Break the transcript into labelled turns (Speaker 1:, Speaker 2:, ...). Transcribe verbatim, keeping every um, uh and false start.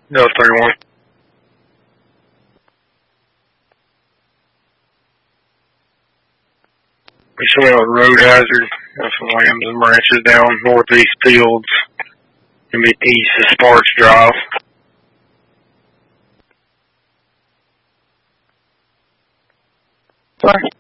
Speaker 1: Delta thirty-one. We saw a road hazard. Got some limbs and branches down northeast fields. Gonna be east of Sparks Drive.
Speaker 2: Sorry.